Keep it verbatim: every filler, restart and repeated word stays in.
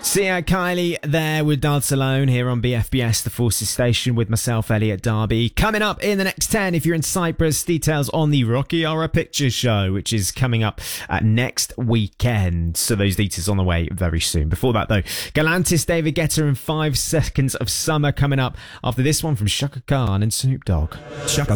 Sia Kylie there with Dance Alone here on B F B S, the Forces Station, with myself, Elliot Darby. Coming up in the next ten, if you're in Cyprus, details on the Rocky Horror Picture Show, which is coming up uh, next weekend. So those details on the way very soon. Before that, though, Galantis, David Guetta, and Five Seconds of Summer coming up after this one from Shaka Khan and Snoop Dogg. Shaka